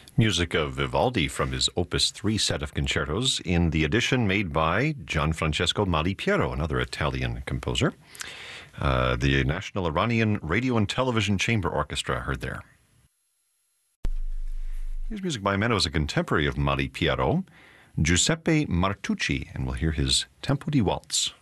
Music of Vivaldi from his Opus 3 set of concertos in the edition made by Gianfrancesco Malipiero, another Italian composer. The National Iranian Radio and Television Chamber Orchestra heard there. Here's music by a man who was a contemporary of Malipiero, Giuseppe Martucci, and we'll hear his Tempo di Waltz.